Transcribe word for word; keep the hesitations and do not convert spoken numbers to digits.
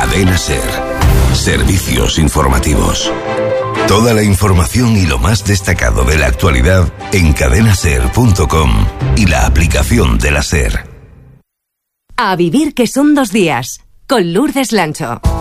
Cadena Ser. Servicios informativos. Toda la información y lo más destacado de la actualidad en cadena ser punto com y la aplicación de la Ser. A vivir que son dos días, con Lourdes Lancho.